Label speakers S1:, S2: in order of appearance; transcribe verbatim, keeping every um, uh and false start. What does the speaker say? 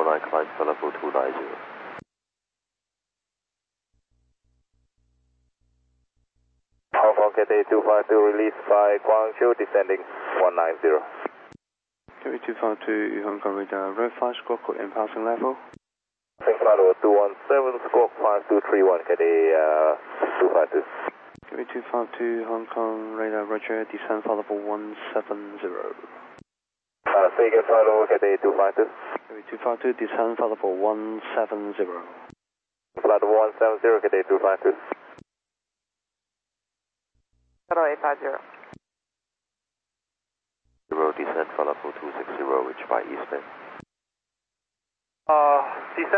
S1: nine, climb to level two nine zero.
S2: Hong Kong Cathay two five two, release by Guangzhou, descending one nine zero.
S3: Cathay two five two, Hong Kong radar, road five squawk code and passing level.
S2: Think flight over two one seven, squawk five two three one, Cathay uh, two five two.
S3: Cathay two five two, Hong Kong radar, roger, descend for level one seven zero.
S2: Uh, say again, flight over Cathay two five two.
S3: Cathay two five two, descend for level one seven zero.
S2: Flight over one seven zero, Cathay two five two.
S4: Total eight five zero.
S1: Zero, descend for level two six zero, reach by Eastman.
S2: Uh, descend.